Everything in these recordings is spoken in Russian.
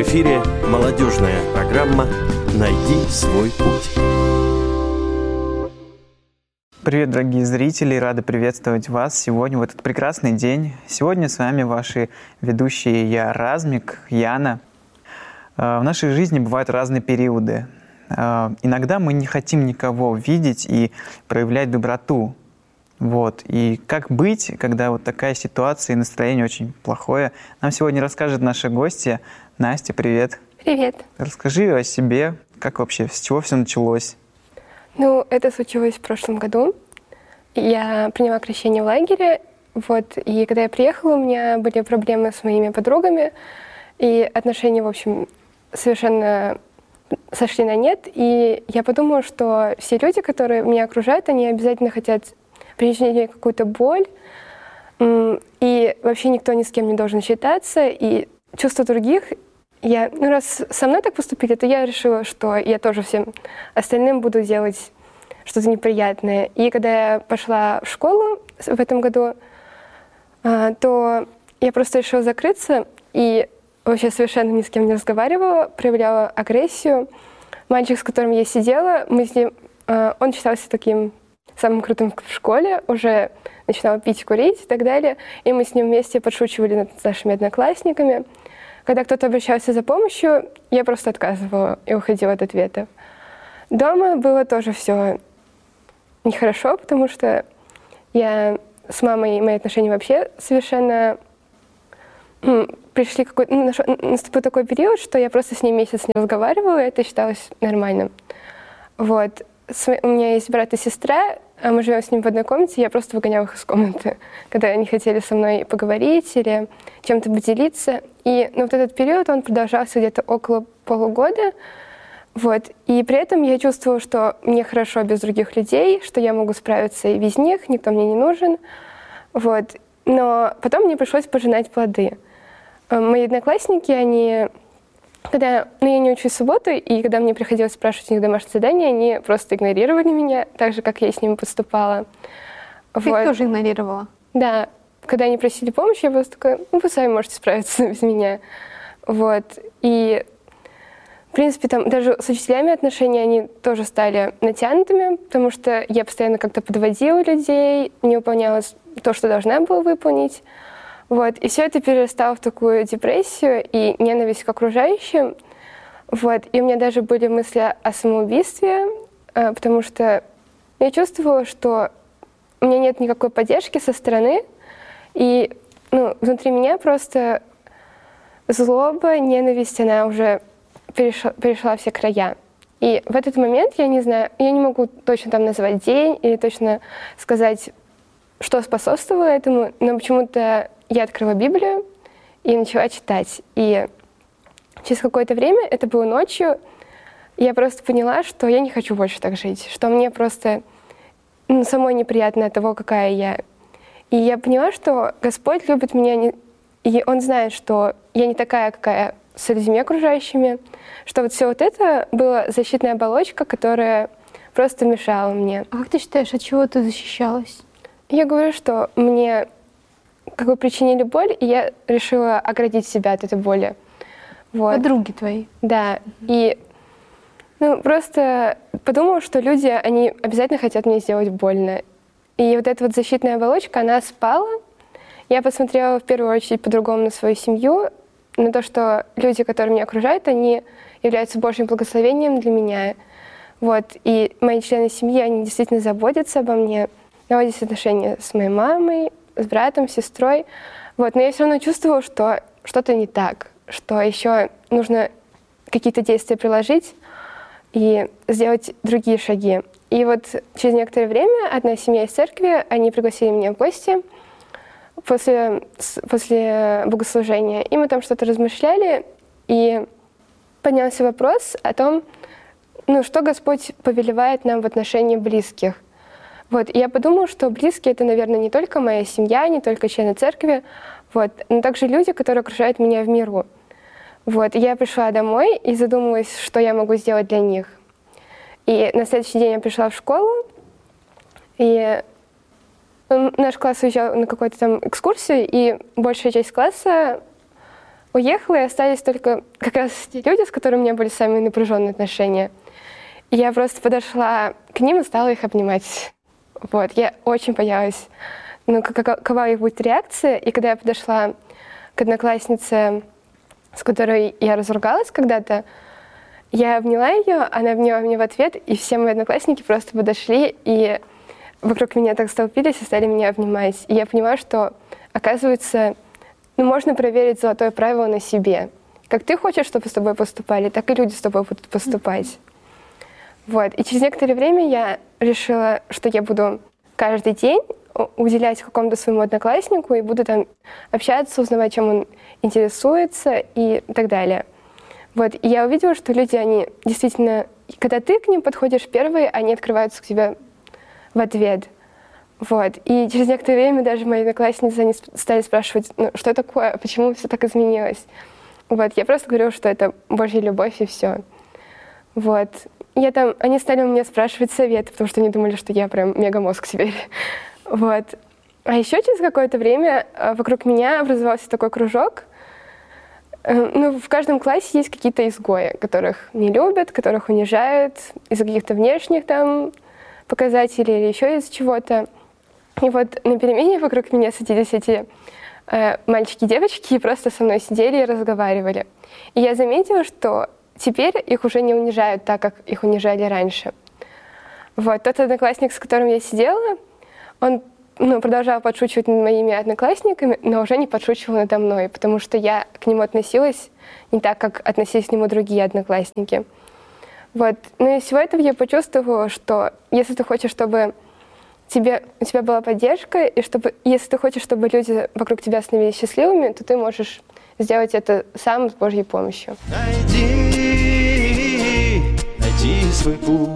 эфире молодежная программа «Найди свой путь». Привет, дорогие зрители! Рады приветствовать вас сегодня, в этот прекрасный день. Сегодня с вами ваши ведущие я, Размик, Яна. В нашей жизни бывают разные периоды. Иногда мы не хотим никого видеть и проявлять доброту. И как быть, когда вот такая ситуация и настроение очень плохое, нам сегодня расскажет наша гостья. Настя, привет! Привет! Расскажи о себе, как вообще, с чего все началось? Это случилось в прошлом году. Я приняла крещение в лагере, и когда я приехала, у меня были проблемы с моими подругами, и отношения, в общем, совершенно сошли на нет, и я подумала, что все люди, которые меня окружают, они обязательно хотят принести мне какую-то боль, и вообще никто ни с кем не должен считаться, и чувства других, раз со мной так поступили, то я решила, что я тоже всем остальным буду делать что-то неприятное. И когда я пошла в школу в этом году, то я просто решила закрыться и вообще совершенно ни с кем не разговаривала, проявляла агрессию. Мальчик, с которым я сидела, мы с ним, он считался таким самым крутым в школе, уже начинал пить, курить и так далее. И мы с ним вместе подшучивали над нашими одноклассниками. Когда кто-то обращался за помощью, я просто отказывала и уходила от ответов. Дома было тоже все нехорошо, потому что я с мамой, мои отношения вообще совершенно наступил такой период, что я просто с ней месяц не разговаривала, и это считалось нормальным. У меня есть брат и сестра, а мы живем с ним в одной комнате, я просто выгоняла их из комнаты, когда они хотели со мной поговорить или чем-то поделиться. И этот период, он продолжался где-то около полугода. И при этом я чувствовала, что мне хорошо без других людей, что я могу справиться и без них, никто мне не нужен. Но потом мне пришлось пожинать плоды. Мои одноклассники, я не учусь в субботу, и когда мне приходилось спрашивать у них домашнее задание, они просто игнорировали меня, так же, как я с ними поступала. Ты их тоже игнорировала? Да. Когда они просили помощи, я просто такая, вы сами можете справиться без меня. И, в принципе, там даже с учителями отношения, они тоже стали натянутыми, потому что я постоянно как-то подводила людей, не выполняла то, что должна была выполнить. И все это перерастало в такую депрессию и ненависть к окружающим. И у меня даже были мысли о самоубийстве, потому что я чувствовала, что у меня нет никакой поддержки со стороны, и внутри меня просто злоба, ненависть, она уже перешла все края. И в этот момент, я не знаю, я не могу точно там назвать день или точно сказать, что способствовало этому, но почему-то я открыла Библию и начала читать. И через какое-то время, это было ночью, я просто поняла, что я не хочу больше так жить, что мне просто самой неприятно от того, какая я. И я поняла, что Господь любит меня, и Он знает, что я не такая, какая с людьми окружающими, что все это была защитная оболочка, которая просто мешала мне. А как ты считаешь, от чего ты защищалась? Я говорю, что мне причинили боль, и я решила оградить себя от этой боли. Подруги твои? Да. И просто подумала, что люди, они обязательно хотят мне сделать больно. И эта защитная оболочка, она спала. Я посмотрела в первую очередь по-другому на свою семью, на то, что люди, которые меня окружают, они являются Божьим благословением для меня. И мои члены семьи, они действительно заботятся обо мне, наладить отношения с моей мамой, с братом, с сестрой. Но я все равно чувствовала, что что-то не так, что еще нужно какие-то действия приложить и сделать другие шаги. И через некоторое время одна семья из церкви, они пригласили меня в гости после богослужения, и мы там что-то размышляли, и поднялся вопрос о том, что Господь повелевает нам в отношении близких. И я подумала, что близкие — это, наверное, не только моя семья, не только члены церкви, но также люди, которые окружают меня в миру. Я пришла домой и задумалась, что я могу сделать для них. И на следующий день я пришла в школу, и наш класс уезжал на какую-то там экскурсию, и большая часть класса уехала, и остались только как раз те люди, с которыми у меня были самые напряженные отношения. И я просто подошла к ним и стала их обнимать. Вот, я очень боялась, какова их будет реакция. И когда я подошла к однокласснице, с которой я разругалась когда-то, я обняла ее, она обняла меня в ответ, и все мои одноклассники просто подошли и вокруг меня так столпились и стали меня обнимать. И я поняла, что, оказывается, можно проверить золотое правило на себе. Как ты хочешь, чтобы с тобой поступали, так и люди с тобой будут поступать. Вот. И через некоторое время я решила, что я буду каждый день уделять какому-то своему однокласснику и буду там общаться, узнавать, чем он интересуется и так далее. Вот. И я увидела, что люди, они действительно, когда ты к ним подходишь первые, они открываются к тебе в ответ. Вот. И через некоторое время даже мои одноклассницы, они стали спрашивать, что такое, почему все так изменилось. Вот. Я просто говорила, что это Божья любовь и все. Вот. Они стали у меня спрашивать советы, потому что они думали, что я прям мегамозг теперь. Вот. А еще через какое-то время вокруг меня образовался такой кружок. В каждом классе есть какие-то изгои, которых не любят, которых унижают из-за каких-то внешних там показателей или еще из чего-то. И вот на перемене вокруг меня садились эти мальчики и девочки и просто со мной сидели и разговаривали. И я заметила, что теперь их уже не унижают так, как их унижали раньше. Вот. Тот одноклассник, с которым я сидела, он продолжал подшучивать над моими одноклассниками, но уже не подшучивал надо мной, потому что я к нему относилась не так, как относились к нему другие одноклассники. Вот. Но из всего этого я почувствовала, что если ты хочешь, чтобы у тебя была поддержка, и если ты хочешь, чтобы люди вокруг тебя становились счастливыми, то ты можешь сделать это сам с Божьей помощью. Найди свой путь.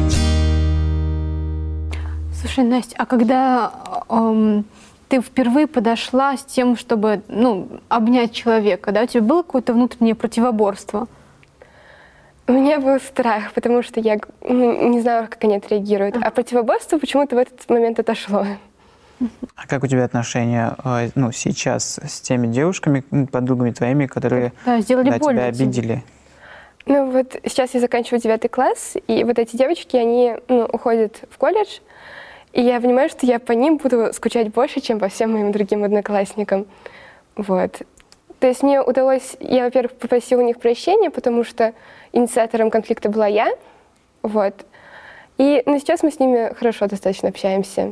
Слушай, Настя, а когда ты впервые подошла с тем, чтобы обнять человека, да, у тебя было какое-то внутреннее противоборство? У меня был страх, потому что я не знала, как они отреагируют. А противоборство почему-то в этот момент отошло. А как у тебя отношения сейчас с теми девушками, подругами твоими, которые тебя обидели? Вот сейчас я заканчиваю 9 класс, и вот эти девочки, они уходят в колледж, и я понимаю, что я по ним буду скучать больше, чем по всем моим другим одноклассникам. Вот. То есть мне удалось, я, во-первых, попросила у них прощения, потому что инициатором конфликта была я. Вот. И сейчас мы с ними хорошо достаточно общаемся.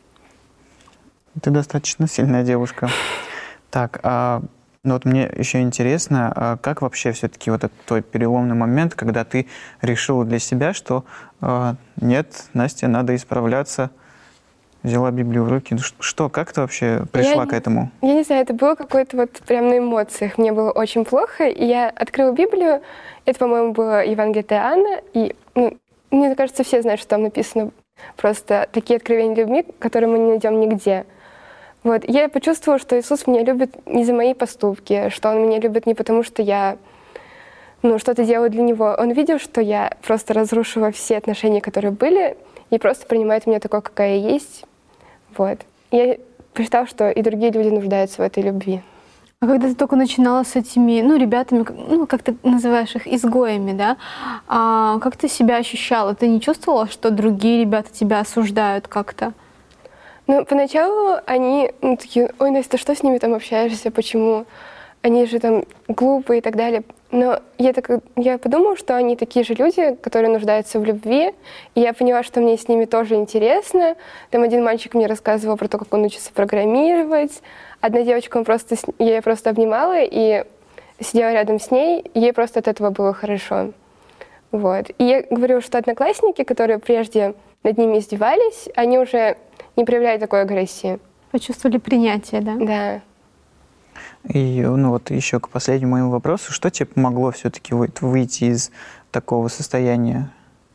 Ты достаточно сильная девушка. Так, вот мне еще интересно, как вообще все-таки вот этот твой переломный момент, когда ты решила для себя, что нет, Настя, надо исправляться, взяла Библию в руки. Как ты вообще пришла к этому? Я не знаю, это было какое-то вот прям на эмоциях. Мне было очень плохо, и я открыла Библию. Это, по-моему, было Евангелие от Иоанна. И, мне кажется, все знают, что там написано просто такие откровения любви, которые мы не найдем нигде. Вот. Я почувствовала, что Иисус меня любит не за мои поступки, что Он меня любит не потому, что я что-то делаю для Него. Он видел, что я просто разрушила все отношения, которые были, и просто принимает меня такой, какая я есть. Вот. Я посчитала, что и другие люди нуждаются в этой любви. А когда ты только начинала с этими, ребятами, как ты называешь их, изгоями, да, как ты себя ощущала? Ты не чувствовала, что другие ребята тебя осуждают как-то? Поначалу они такие: ой, Настя, ты что с ними там общаешься, почему? Они же там глупые и так далее. Но я подумала, что они такие же люди, которые нуждаются в любви, и я поняла, что мне с ними тоже интересно. Там один мальчик мне рассказывал про то, как он учится программировать. Одна девочка, я ее просто обнимала и сидела рядом с ней, и ей просто от этого было хорошо. Вот. И я говорю, что одноклассники, которые прежде над ними издевались, они уже не проявляют такой агрессии. Почувствовали принятие, да? Да. И еще к последнему моему вопросу, что тебе помогло все-таки выйти из такого состояния?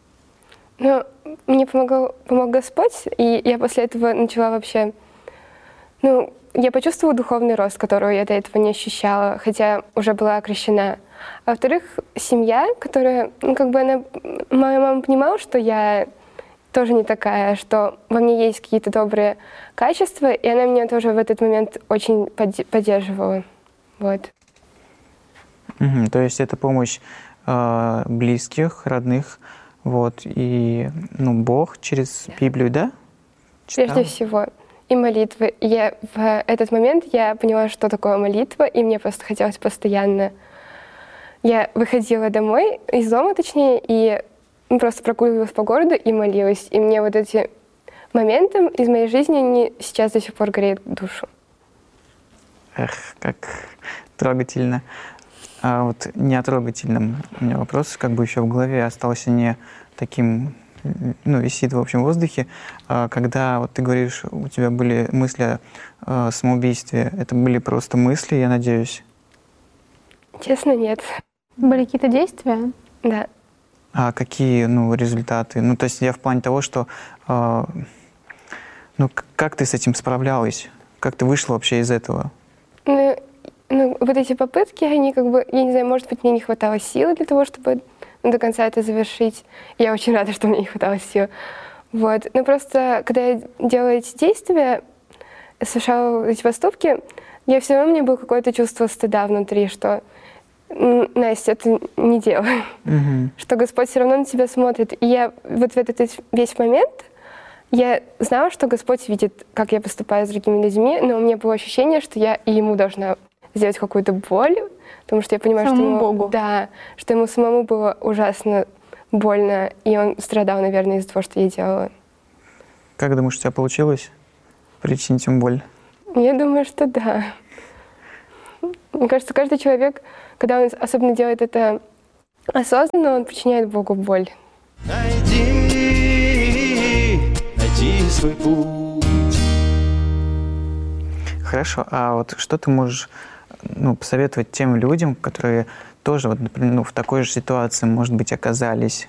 Мне помог Господь, и я после этого начала вообще... я почувствовала духовный рост, которого я до этого не ощущала, хотя уже была окрещена. А во-вторых, семья, которая... моя мама понимала, что я тоже не такая, что во мне есть какие-то добрые качества, и она меня тоже в этот момент очень поддерживала. Вот. То есть это помощь близких, родных, вот, и Бог через Библию, да? Прежде всего. И молитвы. В этот момент я поняла, что такое молитва, и мне просто хотелось постоянно. Я выходила домой, из дома точнее, и просто прогуливалась по городу и молилась. И мне вот эти моменты из моей жизни, они сейчас до сих пор греют душу. Эх, как трогательно. А вот не о трогательном у меня вопрос, как бы еще в голове остался не таким, висит в общем воздухе. Когда вот ты говоришь, у тебя были мысли о самоубийстве, это были просто мысли, я надеюсь? Честно, нет. Были какие-то действия? Да. А какие, результаты? То есть я в плане того, что, как ты с этим справлялась? Как ты вышла вообще из этого? Вот эти попытки, они я не знаю, может быть, мне не хватало сил для того, чтобы до конца это завершить. Я очень рада, что мне не хватало сил. Вот. Но просто, когда я делала эти действия, совершала эти поступки, все равно у меня было какое-то чувство стыда внутри, что Настя, это не делай. Что Господь все равно на тебя смотрит. И я вот в этот весь момент, я знала, что Господь видит, как я поступаю с другими людьми, но у меня было ощущение, что я и ему должна сделать какую-то боль, потому что я понимаю, что ему, Богу. Да, что ему самому было ужасно больно, и он страдал, наверное, из-за того, что я делала. Как думаешь, у тебя получилось причинить ему боль? Я думаю, что да. Мне кажется, каждый человек, когда он особенно делает это осознанно, он причиняет Богу боль. Найди свой путь. Хорошо, а вот что ты можешь посоветовать тем людям, которые тоже, например, в такой же ситуации, может быть, оказались?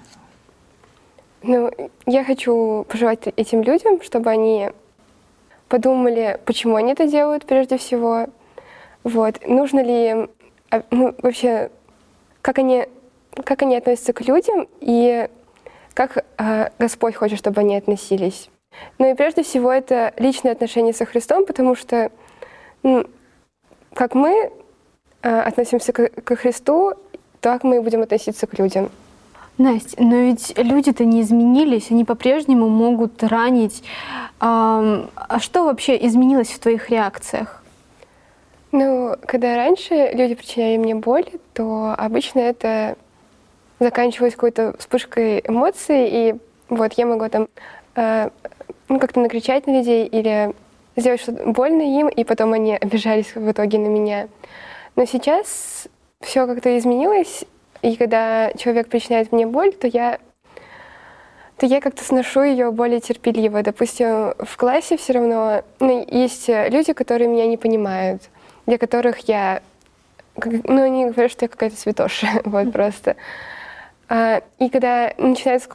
Я хочу пожелать этим людям, чтобы они подумали, почему они это делают прежде всего. Вот. Нужно ли им вообще, как они относятся к людям и как Господь хочет, чтобы они относились. И прежде всего это личные отношения со Христом, потому что как мы относимся к Христу, так мы и будем относиться к людям. Настя, но ведь люди-то не изменились, они по-прежнему могут ранить. А что вообще изменилось в твоих реакциях? Когда раньше люди причиняли мне боль, то обычно это заканчивалось какой-то вспышкой эмоций, и я могла там как-то накричать на людей или сделать что-то больно им, и потом они обижались в итоге на меня. Но сейчас все как-то изменилось, и когда человек причиняет мне боль, то я как-то сношу ее более терпеливо. Допустим, в классе все равно есть люди, которые меня не понимают, для которых они говорят, что я какая-то святоша, просто. И когда начинается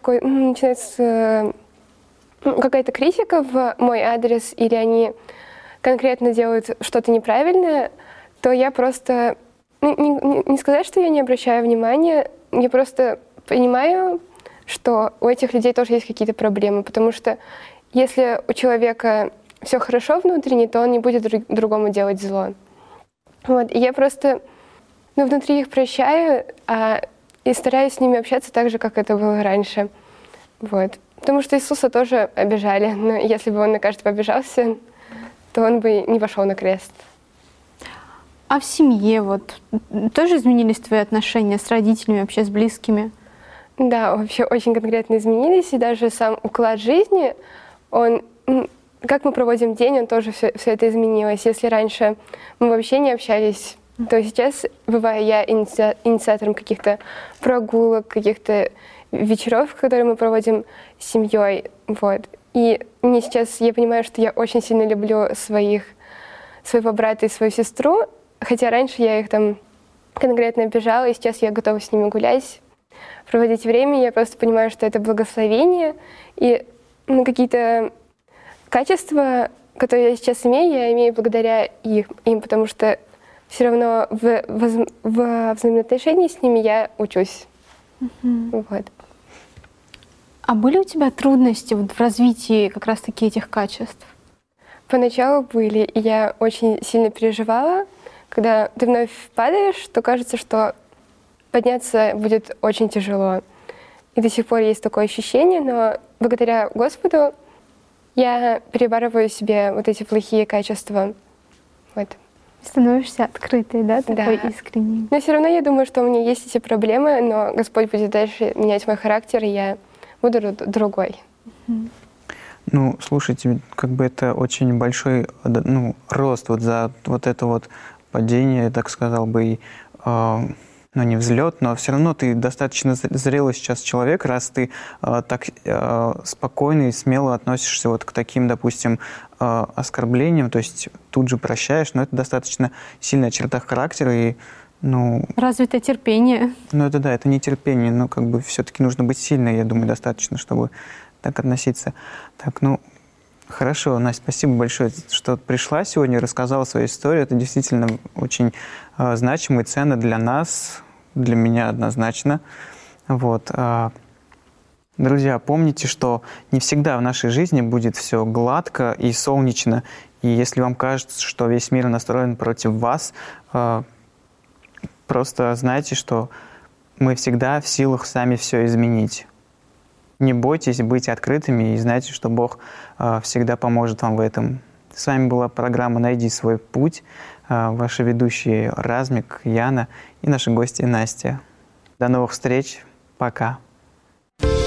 какая-то критика в мой адрес, или они конкретно делают что-то неправильное, то я просто, не сказать, что я не обращаю внимания, я просто понимаю, что у этих людей тоже есть какие-то проблемы, потому что если у человека все хорошо внутренне, то он не будет другому делать зло. И я просто внутри их прощаю, и стараюсь с ними общаться так же, как это было раньше. Потому что Иисуса тоже обижали, но если бы он на каждого обижался, то он бы не пошел на крест. А в семье тоже изменились твои отношения с родителями, вообще с близкими? Да, вообще очень конкретно изменились, и даже сам уклад жизни, как мы проводим день, он тоже все это изменилось. Если раньше мы вообще не общались, то сейчас, бываю я инициатором каких-то прогулок, каких-то вечеров, которые мы проводим с семьей. И мне сейчас, я понимаю, что я очень сильно люблю своего брата и свою сестру, хотя раньше я их там конкретно обижала, и сейчас я готова с ними гулять, проводить время. Я просто понимаю, что это благословение, и какие-то качества, которые я сейчас имею, я имею благодаря им, потому что все равно в взаимоотношении с ними я учусь. А были у тебя трудности в развитии как раз-таки этих качеств? Поначалу были, и я очень сильно переживала, когда ты вновь падаешь, то кажется, что подняться будет очень тяжело. И до сих пор есть такое ощущение, но благодаря Господу я перебарываю в себе вот эти плохие качества. Вот. Становишься открытой, да, такой Да. искренней. Но все равно я думаю, что у меня есть эти проблемы, но Господь будет дальше менять мой характер, и я буду другой. Ну, слушайте, как бы это очень большой, ну, рост вот за вот это вот падение, я так сказал бы, и, ну, не взлет, но все равно ты достаточно зрелый сейчас человек, раз ты так спокойно и смело относишься вот к таким, допустим, оскорблениям, то есть тут же прощаешь, но это достаточно сильная черта характера, и, ну... Развитое терпение. Ну, это да, это не терпение, но как бы все-таки нужно быть сильной, я думаю, достаточно, чтобы так относиться. Так, ну, хорошо, Настя, спасибо большое, что пришла сегодня, рассказала свою историю. Это действительно очень значимо и ценно для нас, для меня однозначно. Вот. Друзья, помните, что не всегда в нашей жизни будет все гладко и солнечно. И если вам кажется, что весь мир настроен против вас, просто знайте, что мы всегда в силах сами все изменить. Не бойтесь быть открытыми и знайте, что Бог всегда поможет вам в этом. С вами была программа «Найди свой путь». Ваши ведущие Размик, Яна и наши гости Настя. До новых встреч. Пока.